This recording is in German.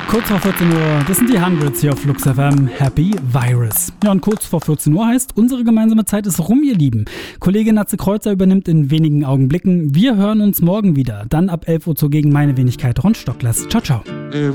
Kurz vor 14 Uhr, das sind die Hundreds hier auf Flux FM, Happy Virus. Ja, und kurz vor 14 Uhr heißt, unsere gemeinsame Zeit ist rum, ihr Lieben. Kollegin Natze Kreuzer übernimmt in wenigen Augenblicken. Wir hören uns morgen wieder, dann ab 11 Uhr zugegen meine Wenigkeit Ron Stocklers. Ciao, ciao.